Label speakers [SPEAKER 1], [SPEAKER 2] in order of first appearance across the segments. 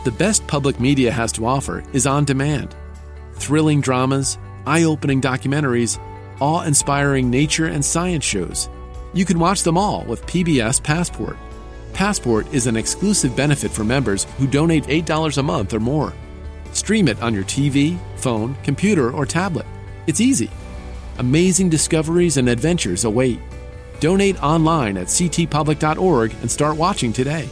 [SPEAKER 1] The best public media has to offer is on demand. Thrilling dramas, eye-opening documentaries, awe-inspiring nature and science shows. You can watch them all with PBS Passport. Passport is an exclusive benefit for members who donate $8 a month or more. Stream it on your TV, phone, computer, or tablet. It's easy. Amazing discoveries and adventures await. Donate online at ctpublic.org and start watching today.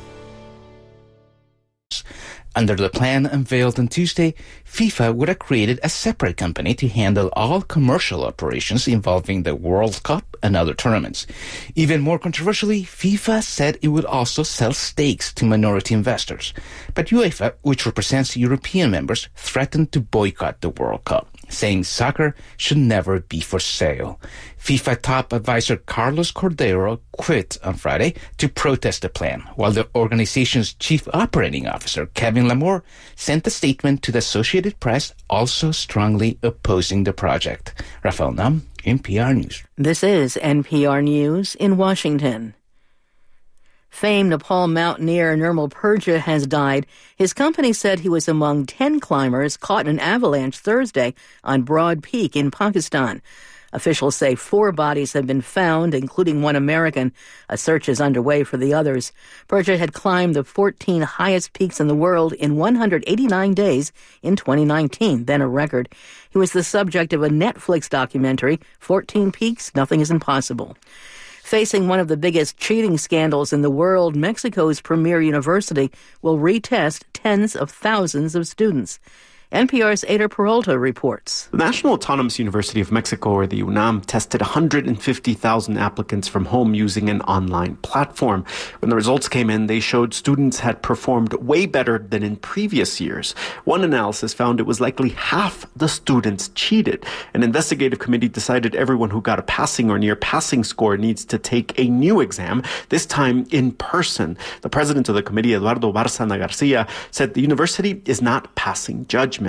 [SPEAKER 2] Under the plan unveiled on Tuesday, FIFA would have created a separate company to handle all commercial operations involving the World Cup and other tournaments. Even more controversially, FIFA said it would also sell stakes to minority investors. But UEFA, which represents European members, threatened to boycott the World Cup, saying soccer should never be for sale. FIFA top advisor Carlos Cordero quit on Friday to protest the plan, while the organization's chief operating officer, Kevin Lamore, sent a statement to the Associated Press also strongly opposing the project. Rafael Nam, NPR News.
[SPEAKER 3] This is NPR News in Washington. Famed Nepal mountaineer Nirmal Purja has died. His company said he was among 10 climbers caught in an avalanche Thursday on Broad Peak in Pakistan. Officials say 4 bodies have been found, including one American. A search is underway for the others. Purja had climbed the 14 highest peaks in the world in 189 days in 2019, then a record. He was the subject of a Netflix documentary, 14 Peaks, Nothing is Impossible. Facing one of the biggest cheating scandals in the world, Mexico's premier university will retest tens of thousands of students. NPR's Ada Peralta reports.
[SPEAKER 4] The National Autonomous University of Mexico, or the UNAM, tested 150,000 applicants from home using an online platform. When the results came in, they showed students had performed way better than in previous years. One analysis found it was likely half the students cheated. An investigative committee decided everyone who got a passing or near passing score needs to take a new exam, this time in person. The president of the committee, Eduardo Bárcena Garcia, said the university is not passing judgment.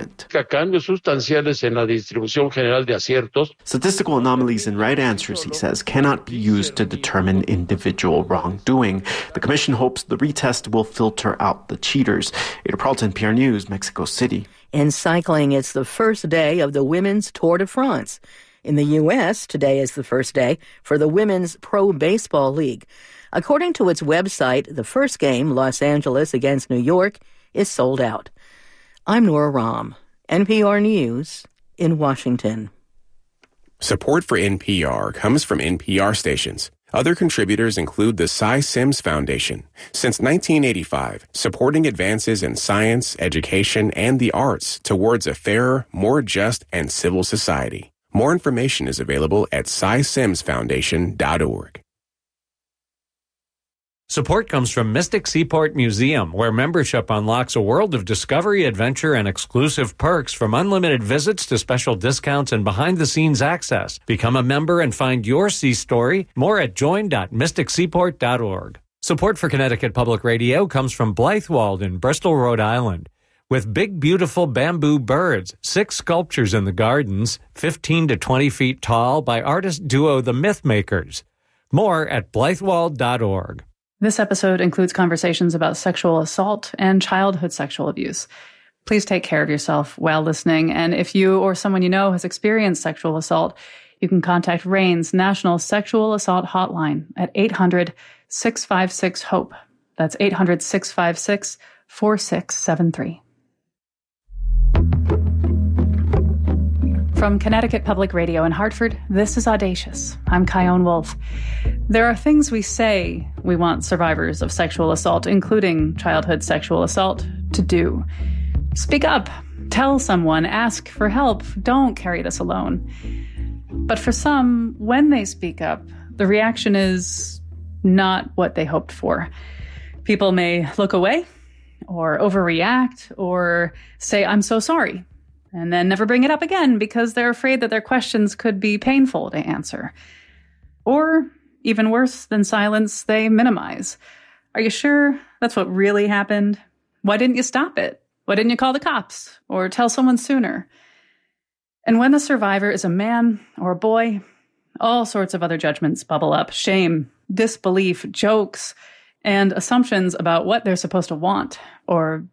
[SPEAKER 4] Statistical anomalies in right answers, he says, cannot be used to determine individual wrongdoing. The commission hopes the retest will filter out the cheaters. Ada Peralta, NPR News, Mexico City.
[SPEAKER 3] In cycling, it's the first day of the Women's Tour de France. In the U.S., today is the first day for the Women's Pro Baseball League. According to its website, the first game, Los Angeles against New York, is sold out. I'm Nora Rahm, NPR News in Washington.
[SPEAKER 5] Support for NPR comes from NPR stations. Other contributors include the Cy Sims Foundation. Since 1985, supporting advances in science, education, and the arts towards a fairer, more just, and civil society. More information is available at cysimsfoundation.org.
[SPEAKER 6] Support comes from Mystic Seaport Museum, where membership unlocks a world of discovery, adventure, and exclusive perks, from unlimited visits to special discounts and behind-the-scenes access. Become a member and find your sea story. More at join.mysticseaport.org. Support for Connecticut Public Radio comes from Blythewald in Bristol, Rhode Island. With big, beautiful bamboo birds, 6 sculptures in the gardens, 15 to 20 feet tall, by artist duo The Mythmakers. More at blythewald.org.
[SPEAKER 7] This episode includes conversations about sexual assault and childhood sexual abuse. Please take care of yourself while listening. And if you or someone you know has experienced sexual assault, you can contact RAIN's National Sexual Assault Hotline at 800-656-HOPE. That's 800-656-4673. From Connecticut Public Radio in Hartford, this is Audacious. I'm Kyone Wolf. There are things we say we want survivors of sexual assault, including childhood sexual assault, to do. Speak up. Tell someone. Ask for help. Don't carry this alone. But for some, when they speak up, the reaction is not what they hoped for. People may look away, or overreact, or say, "I'm so sorry," and then never bring it up again because they're afraid that their questions could be painful to answer. Or, even worse than silence, they minimize. Are you sure that's what really happened? Why didn't you stop it? Why didn't you call the cops or tell someone sooner? And when the survivor is a man or a boy, all sorts of other judgments bubble up: shame, disbelief, jokes, and assumptions about what they're supposed to want or